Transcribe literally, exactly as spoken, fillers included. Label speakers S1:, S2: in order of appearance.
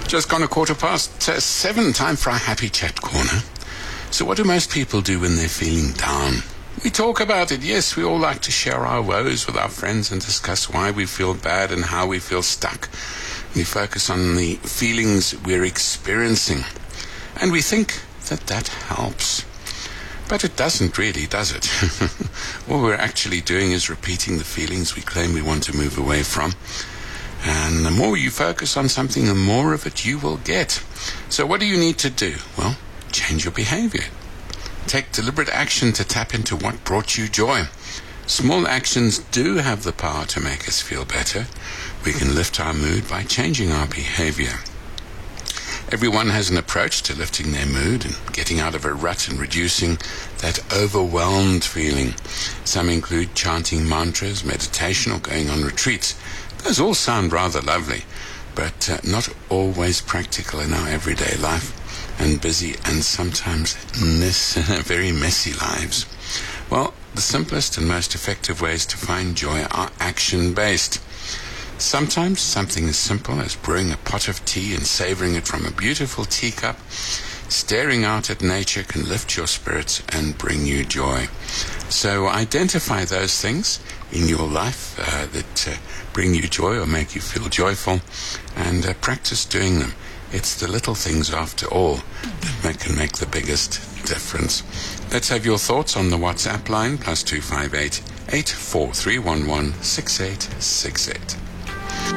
S1: Just gone a quarter past uh, seven, time for our Happy Chat Corner. So what do most people do when they're feeling down? We talk about it, yes, we all like to share our woes with our friends and discuss why we feel bad and how we feel stuck. We focus on the feelings we're experiencing, and we think that that helps. But it doesn't really, does it? All we're actually doing is repeating the feelings we claim we want to move away from. And the more you focus on something, the more of it you will get. So what do you need to do? Well, change your behavior. Take deliberate action to tap into what brought you joy. Small actions do have the power to make us feel better. We can lift our mood by changing our behavior. Everyone has an approach to lifting their mood and getting out of a rut and reducing that overwhelmed feeling. Some include chanting mantras, meditation, or going on retreats. Those all sound rather lovely, but uh, not always practical in our everyday life and busy and sometimes mess, very messy lives. Well, the simplest and most effective ways to find joy are action-based. Sometimes something as simple as brewing a pot of tea and savoring it from a beautiful teacup, staring out at nature can lift your spirits and bring you joy. So identify those things in your life uh, that uh, bring you joy or make you feel joyful, and uh, practice doing them. It's the little things, after all, that can make the biggest difference. Let's have your thoughts on the WhatsApp line, plus two five eight, eight four three one one, six eight six eight.